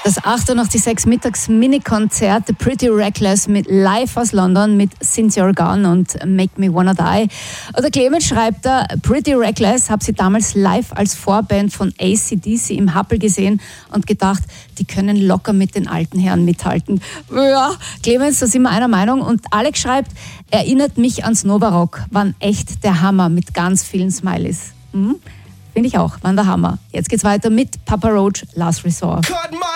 Das 8:06 mittags Mini-Konzert The Pretty Reckless mit Live aus London mit Since You're Gone und Make Me Wanna Die. Oder Clemens schreibt da, Pretty Reckless, habe sie damals live als Vorband von AC/DC im Happel gesehen und gedacht, die können locker mit den alten Herren mithalten. Ja, Clemens, da sind wir einer Meinung. Und Alex schreibt, erinnert mich ans Novarock, waren echt der Hammer mit ganz vielen Smileys. Finde ich auch, waren der Hammer. Jetzt geht's weiter mit Papa Roach, Last Resort.